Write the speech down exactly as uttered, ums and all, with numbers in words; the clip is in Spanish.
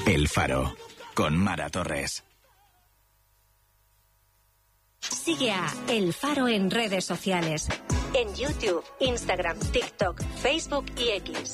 El Faro, con Mara Torres. Sigue a El Faro en redes sociales. En YouTube, Instagram, TikTok, Facebook y X.